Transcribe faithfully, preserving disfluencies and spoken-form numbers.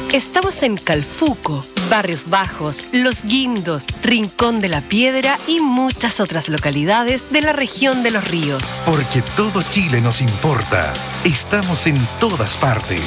Estamos en Calfuco, Barrios Bajos, Los Guindos, Rincón de la Piedra y muchas otras localidades de la región de Los Ríos. Porque todo Chile nos importa. Estamos en todas partes.